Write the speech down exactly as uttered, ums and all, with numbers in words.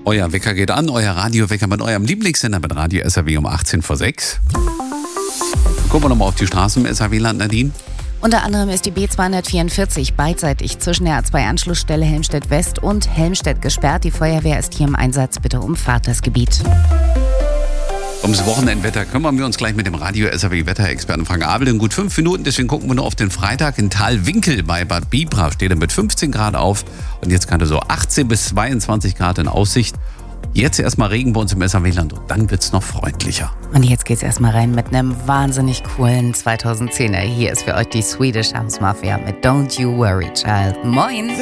Euer Wecker geht an, euer Radiowecker mit eurem Lieblingssender mit Radio S R W um achtzehn vor sechs. Gucken wir nochmal auf die Straßen im S R W-Land, Nadine. Unter anderem ist die B zweihundertvierundvierzig beidseitig zwischen der A zwei Anschlussstelle Helmstedt West und Helmstedt gesperrt. Die Feuerwehr ist hier im Einsatz. Bitte umfahrt das Gebiet. Ums Wochenendwetter kümmern wir uns gleich mit dem Radio S R W-Wetterexperten Frank Abel in gut fünf Minuten. Deswegen gucken wir nur auf den Freitag in Thalwinkel bei Bad Bibra. Steht er mit fünfzehn Grad auf und jetzt gerade so achtzehn bis zweiundzwanzig Grad in Aussicht. Jetzt erstmal Regen bei uns im S R W-Land und dann wird's noch freundlicher. Und jetzt geht's erstmal rein mit einem wahnsinnig coolen zweitausendzehner. Hier ist für euch die Swedish House Mafia mit Don't You Worry Child. Moin!